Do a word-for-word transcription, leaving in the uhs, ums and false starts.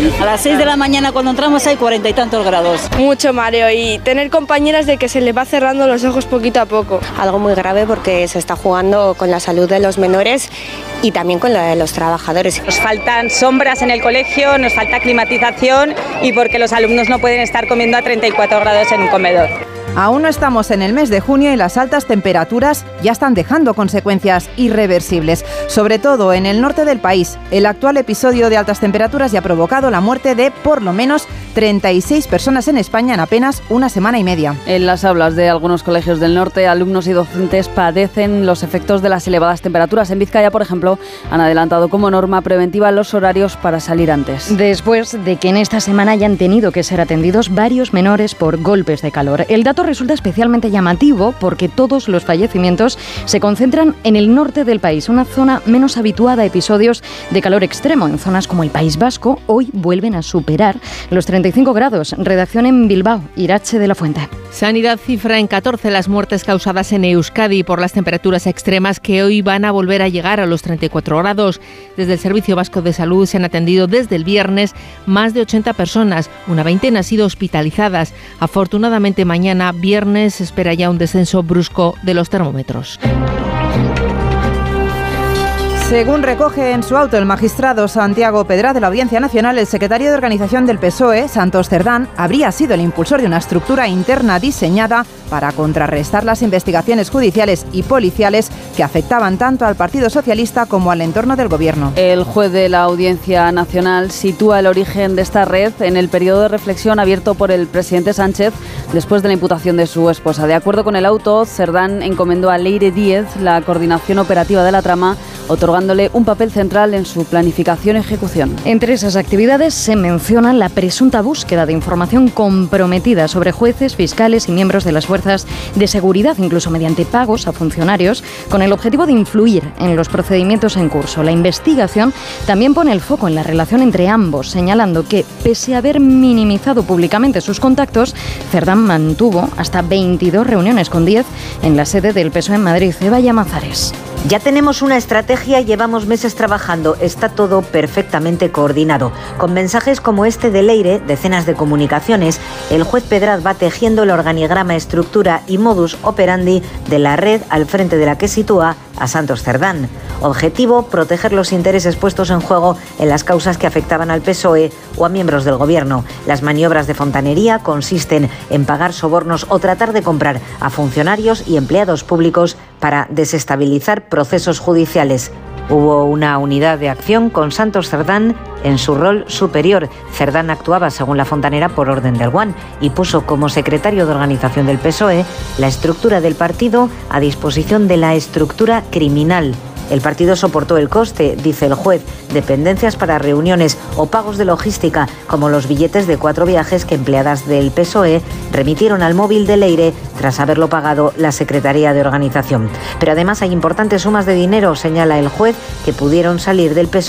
A las seis de la mañana cuando entramos hay cuarenta y tantos grados. Mucho mareo y tener compañeras de que se les va cerrando los ojos poquito a poco. Algo muy grave porque se está jugando con la salud de los menores y también con la de los trabajadores. Nos faltan sombras en el colegio, nos falta climatización y porque los alumnos no pueden estar comiendo a treinta y cuatro grados en un comedor. Aún no estamos en el mes de junio y las altas temperaturas ya están dejando consecuencias irreversibles, sobre todo en el norte del país. El actual episodio de altas temperaturas ya ha provocado la muerte de por lo menos treinta y seis personas en España en apenas una semana y media. En las aulas de algunos colegios del norte, alumnos y docentes padecen los efectos de las elevadas temperaturas. En Vizcaya, por ejemplo, han adelantado como norma preventiva los horarios para salir antes. Después de que en esta semana hayan tenido que ser atendidos varios menores por golpes de calor. El dato resulta especialmente llamativo porque todos los fallecimientos se concentran en el norte del país, una zona menos habituada a episodios de calor extremo. En zonas como el País Vasco, hoy vuelven a superar los treinta y cinco grados. Redacción en Bilbao, Irache de la Fuente. Sanidad cifra en catorce las muertes causadas en Euskadi por las temperaturas extremas que hoy van a volver a llegar a los treinta y cuatro grados. Desde el Servicio Vasco de Salud se han atendido desde el viernes más de ochenta personas, una veintena han sido hospitalizadas. Afortunadamente mañana, viernes, se espera ya un descenso brusco de los termómetros. Según recoge en su auto el magistrado Santiago Pedraz de la Audiencia Nacional, el secretario de Organización del P S O E, Santos Cerdán, habría sido el impulsor de una estructura interna diseñada para contrarrestar las investigaciones judiciales y policiales que afectaban tanto al Partido Socialista como al entorno del Gobierno. El juez de la Audiencia Nacional sitúa el origen de esta red en el periodo de reflexión abierto por el presidente Sánchez después de la imputación de su esposa. De acuerdo con el auto, Cerdán encomendó a Leire Díez la coordinación operativa de la trama, otorgándole un papel central en su planificación y ejecución. Entre esas actividades se menciona la presunta búsqueda de información comprometida sobre jueces, fiscales y miembros de las fuerzas de seguridad, incluso mediante pagos a funcionarios, con el objetivo de influir en los procedimientos en curso. La investigación también pone el foco en la relación entre ambos, señalando que, pese a haber minimizado públicamente sus contactos, Cerdán mantuvo hasta veintidós reuniones con diez en la sede del P S O E en Madrid. Eva Llamazares. Ya tenemos una estrategia, llevamos meses trabajando, está todo perfectamente coordinado. Con mensajes como este de Leire, decenas de comunicaciones, el juez Pedraz va tejiendo el organigrama, estructura y modus operandi de la red al frente de la que sitúa a Santos Cerdán. Objetivo, proteger los intereses puestos en juego en las causas que afectaban al P S O E o a miembros del Gobierno. Las maniobras de fontanería consisten en pagar sobornos o tratar de comprar a funcionarios y empleados públicos para desestabilizar procesos judiciales. Hubo una unidad de acción con Santos Cerdán en su rol superior. Cerdán actuaba, según la fontanera, por orden del Guan y puso como secretario de organización del P S O E la estructura del partido a disposición de la estructura criminal. El partido soportó el coste, dice el juez, dependencias para reuniones o pagos de logística, como los billetes de cuatro viajes que empleadas del P S O E remitieron al móvil de Leire tras haberlo pagado la Secretaría de Organización. Pero además hay importantes sumas de dinero, señala el juez, que pudieron salir del P S O E